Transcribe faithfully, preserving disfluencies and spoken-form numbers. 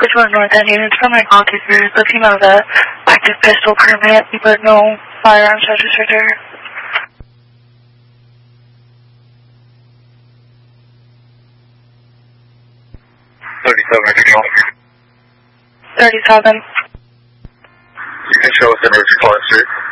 Bridgewater North End units from my officers. The female of the active pistol permit, but no firearms registered there. thirty-seven, additional. thirty-seven. You can show us in Ridge College Street.